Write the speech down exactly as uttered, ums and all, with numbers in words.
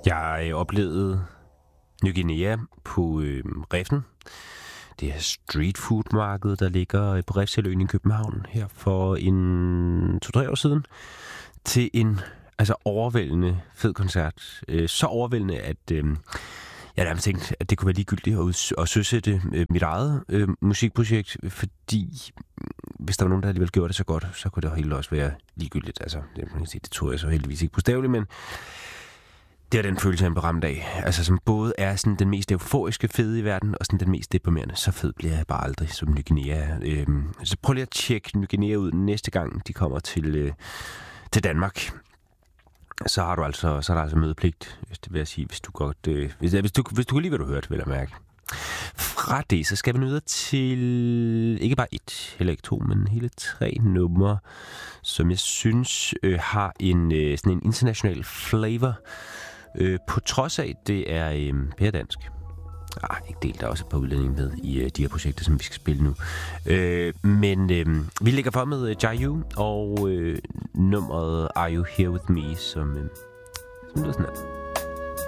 Jeg oplevede Ny Guinea på øh, Refn. Det er street food marked, der ligger på Refshaleøen i København her for en to-tre år siden. Til en altså overvældende fed koncert. Øh, så overvældende, at øh, jeg nærmest tænkte, at det kunne være ligegyldigt at, at søsætte øh, mit eget øh, musikprojekt, fordi hvis der var nogen, der alligevel gjorde det så godt, så kunne det helt også være ligegyldigt. Altså, det, man kan sige, det tog jeg så heldigvis ikke bogstaveligt, men det er den følelse, jeg er ramt af. Altså, som både er sådan den mest euforiske fede i verden, og sådan den mest deprimerende. Så fed bliver jeg bare aldrig som Ny Guinea. Øhm, så prøv lige at tjekke Ny Guinea ud næste gang, de kommer til, øh, til Danmark. Så har du altså, så er der altså mødepligt, det vil jeg sige, hvis du godt, øh, hvis, hvis du, hvis du kan lide, hvad du hørte, vil jeg mærke. Fra det, så skal vi videre til ikke bare et, heller ikke to, men hele tre numre, som jeg synes øh, har en, øh, sådan en international flavor, øh, på trods af, det er øh, pæredansk. Ah, ikke del, der er også et par udlændinge med i øh, de her projekter, som vi skal spille nu. Øh, men øh, vi lægger for med øh, Jayu og øh, nummeret Are You Here With Me, som, øh, som lyder sådan her.